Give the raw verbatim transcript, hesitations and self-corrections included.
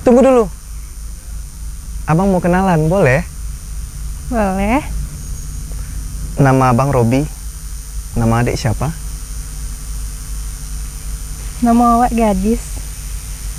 tunggu dulu. Abang mau kenalan, boleh? Boleh. Nama abang Robi. Nama adik siapa? Nama awak gadis.